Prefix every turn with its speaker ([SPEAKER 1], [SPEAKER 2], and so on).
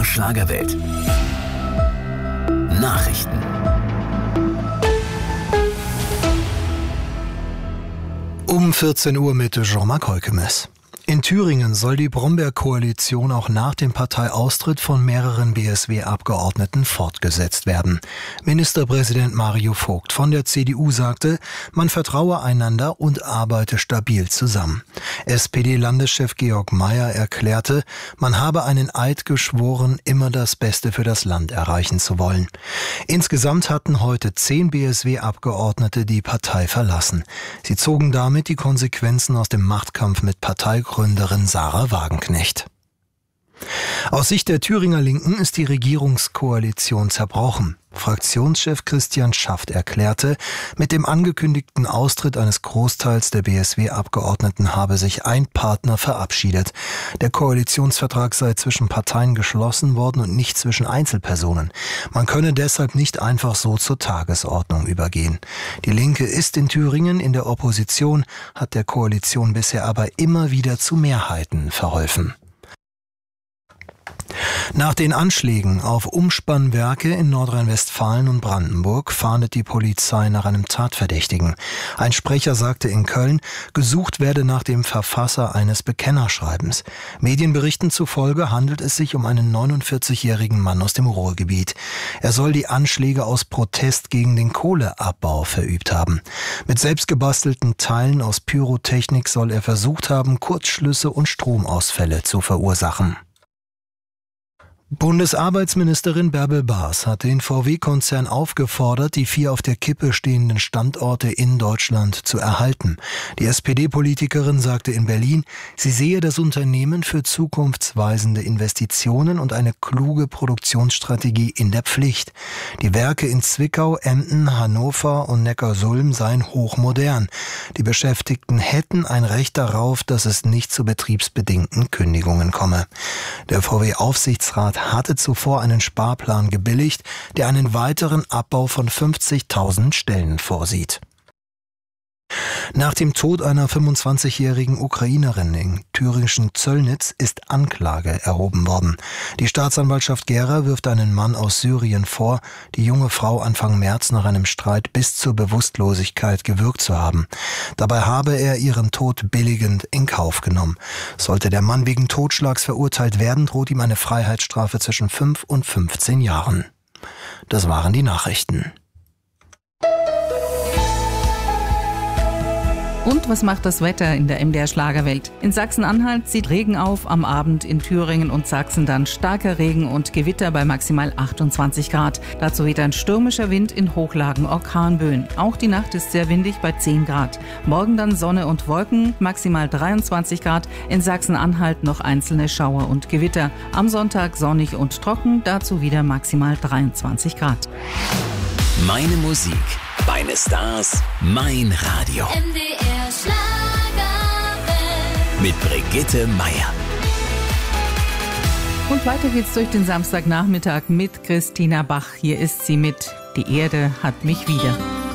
[SPEAKER 1] Schlagerwelt. Nachrichten.
[SPEAKER 2] Um 14 Uhr mit Jean-Marc Heukemes. In Thüringen soll die Brombeer-Koalition auch nach dem Parteiaustritt von mehreren BSW-Abgeordneten fortgesetzt werden. Ministerpräsident Mario Vogt von der CDU sagte, man vertraue einander und arbeite stabil zusammen. SPD-Landeschef Georg Mayer erklärte, man habe einen Eid geschworen, immer das Beste für das Land erreichen zu wollen. Insgesamt hatten heute 10 BSW-Abgeordnete die Partei verlassen. Sie zogen damit die Konsequenzen aus dem Machtkampf mit Parteigründerin Sarah Wagenknecht. Aus Sicht der Thüringer Linken ist die Regierungskoalition zerbrochen. Fraktionschef Christian Schaft erklärte, mit dem angekündigten Austritt eines Großteils der BSW-Abgeordneten habe sich ein Partner verabschiedet. Der Koalitionsvertrag sei zwischen Parteien geschlossen worden und nicht zwischen Einzelpersonen. Man könne deshalb nicht einfach so zur Tagesordnung übergehen. Die Linke ist in Thüringen in der Opposition, hat der Koalition bisher aber immer wieder zu Mehrheiten verholfen. Nach den Anschlägen auf Umspannwerke in Nordrhein-Westfalen und Brandenburg fahndet die Polizei nach einem Tatverdächtigen. Ein Sprecher sagte in Köln, gesucht werde nach dem Verfasser eines Bekennerschreibens. Medienberichten zufolge handelt es sich um einen 49-jährigen Mann aus dem Ruhrgebiet. Er soll die Anschläge aus Protest gegen den Kohleabbau verübt haben. Mit selbstgebastelten Teilen aus Pyrotechnik soll er versucht haben, Kurzschlüsse und Stromausfälle zu verursachen. Bundesarbeitsministerin Bärbel Baas hat den VW-Konzern aufgefordert, die 4 auf der Kippe stehenden Standorte in Deutschland zu erhalten. Die SPD-Politikerin sagte in Berlin, sie sehe das Unternehmen für zukunftsweisende Investitionen und eine kluge Produktionsstrategie in der Pflicht. Die Werke in Zwickau, Emden, Hannover und Neckarsulm seien hochmodern. Die Beschäftigten hätten ein Recht darauf, dass es nicht zu betriebsbedingten Kündigungen komme. Der VW-Aufsichtsrat hatte zuvor einen Sparplan gebilligt, der einen weiteren Abbau von 50.000 Stellen vorsieht. Nach dem Tod einer 25-jährigen Ukrainerin im thüringischen Zöllnitz ist Anklage erhoben worden. Die Staatsanwaltschaft Gera wirft einen Mann aus Syrien vor, die junge Frau Anfang März nach einem Streit bis zur Bewusstlosigkeit gewürgt zu haben. Dabei habe er ihren Tod billigend in Kauf genommen. Sollte der Mann wegen Totschlags verurteilt werden, droht ihm eine Freiheitsstrafe zwischen 5 und 15 Jahren. Das waren die Nachrichten.
[SPEAKER 3] Und was macht das Wetter in der MDR Schlagerwelt? In Sachsen-Anhalt zieht Regen auf, am Abend in Thüringen und Sachsen dann starker Regen und Gewitter bei maximal 28 Grad. Dazu weht ein stürmischer Wind in Hochlagen, Orkanböen. Auch die Nacht ist sehr windig bei 10 Grad. Morgen dann Sonne und Wolken, maximal 23 Grad. In Sachsen-Anhalt noch einzelne Schauer und Gewitter. Am Sonntag sonnig und trocken, dazu wieder maximal 23 Grad.
[SPEAKER 1] Meine Musik, meine Stars, mein Radio.
[SPEAKER 4] MDR Schlagerwelt.
[SPEAKER 1] Mit Brigitte Meier.
[SPEAKER 3] Und weiter geht's durch den Samstagnachmittag mit Christina Bach. Hier ist sie mit Die Erde hat mich wieder.